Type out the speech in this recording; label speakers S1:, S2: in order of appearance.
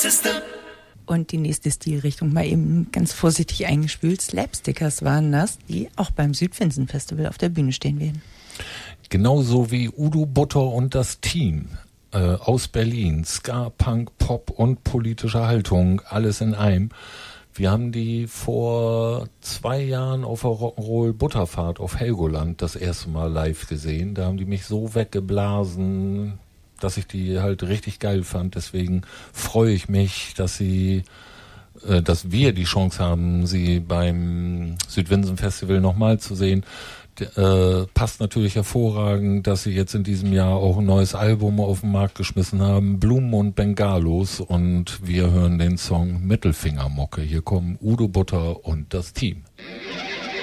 S1: System.
S2: Und die nächste Stilrichtung mal eben ganz vorsichtig eingespült. Slapstickers waren das, die auch beim Südfinsen-Festival auf der Bühne stehen werden.
S3: Genauso wie Udo Butter und das Team aus Berlin. Ska, Punk, Pop und politische Haltung, alles in einem. Wir haben die vor 2 Jahren auf der Rock'n'Roll Butterfahrt auf Helgoland das erste Mal live gesehen. Da haben die mich so weggeblasen, dass ich die halt richtig geil fand. Deswegen freue ich mich, dass wir die Chance haben, sie beim Südwinsen Festival nochmal zu sehen. Passt natürlich hervorragend, dass sie jetzt in diesem Jahr auch ein neues Album auf den Markt geschmissen haben, Blumen und Bengalos, und wir hören den Song Mittelfingermocke. Hier kommen Udo Butter und das Team.